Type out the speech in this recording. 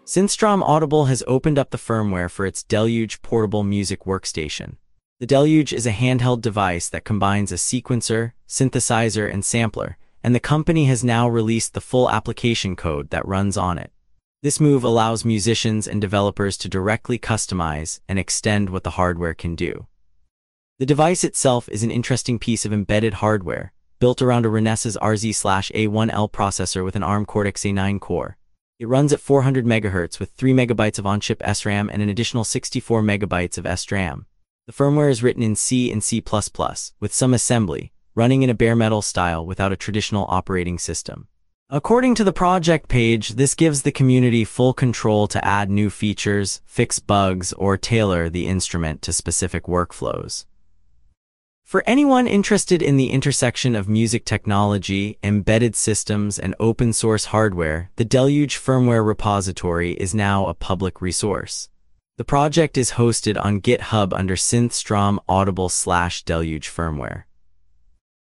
Synthstrom Audible has opened up the firmware for its Deluge portable music workstation. The Deluge is a handheld device that combines a sequencer, synthesizer, and sampler, and the company has now released the full application code that runs on it. This move allows musicians and developers to directly customize and extend what the hardware can do. The device itself is an interesting piece of embedded hardware, built around a Renesas RZ/A1L processor with an ARM Cortex-A9 core. It runs at 400 MHz with 3 MB of on-chip SRAM and an additional 64 MB of SRAM. The firmware is written in C and C++, with some assembly, running in a bare metal style without a traditional operating system. According to the project page, this gives the community full control to add new features, fix bugs, or tailor the instrument to specific workflows. For anyone interested in the intersection of music technology, embedded systems, and open-source hardware, the Deluge firmware repository is now a public resource. The project is hosted on GitHub under Synthstrom Audible/Deluge firmware.